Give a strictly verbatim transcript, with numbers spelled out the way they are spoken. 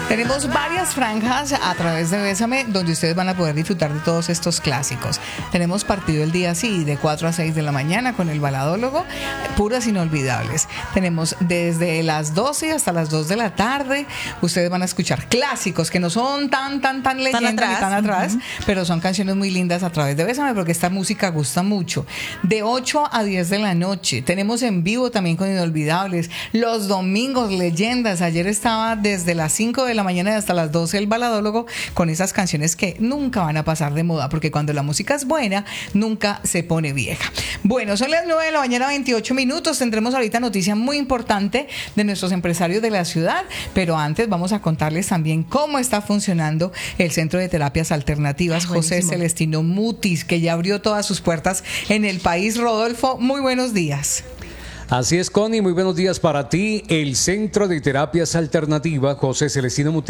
Tenemos varias franjas a través de Bésame donde ustedes van a poder disfrutar de todos estos clásicos. Tenemos partido el día sí de cuatro a seis de la mañana con el baladólogo, puras inolvidables. Tenemos desde las doce hasta las dos de la tarde. Ustedes van a escuchar clásicos que no son tan, tan, tan leyendas ni tan atrás, uh-huh. pero son canciones muy lindas a través de Bésame porque esta música gusta mucho. De ocho a diez de la noche. Tenemos en vivo también con inolvidables. Los domingos, leyendas. Ayer estaba desde las cinco de la mañana y hasta las doce el baladólogo con esas canciones que nunca van a pasar de moda porque cuando la música es buena nunca se pone vieja. Bueno, son las nueve de la mañana, veintiocho minutos. Tendremos ahorita noticia muy importante de nuestros empresarios de la ciudad, pero antes vamos a contarles también cómo está funcionando el Centro de Terapias Alternativas ah, José Celestino Mutis, que ya abrió todas sus puertas en el país. Rodolfo, muy buenos días. Así es, Connie, muy buenos días para ti. El Centro de Terapias Alternativas José Celestino Mutis